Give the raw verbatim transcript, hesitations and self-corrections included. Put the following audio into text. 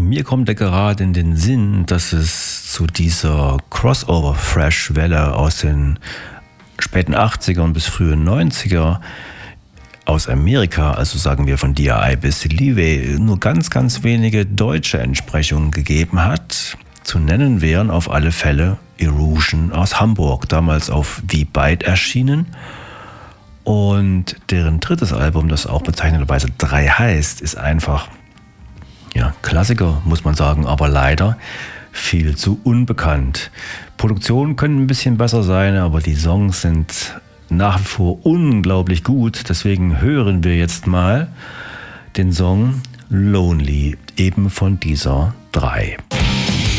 mir kommt da gerade in den Sinn, dass es zu dieser Crossover-Thrash-Welle aus den späten achtzigern bis frühen neunziger aus Amerika, also sagen wir von D I Y bis Leeway, nur ganz, ganz wenige deutsche Entsprechungen gegeben hat. Zu nennen wären auf alle Fälle Erosion aus Hamburg, damals auf The Bite erschienen. Und deren drittes Album, das auch bezeichnenderweise drei heißt, ist einfach, ja, Klassiker, muss man sagen, aber leider viel zu unbekannt. Produktionen können ein bisschen besser sein, aber die Songs sind nach wie vor unglaublich gut. Deswegen hören wir jetzt mal den Song Lonely, eben von dieser drei.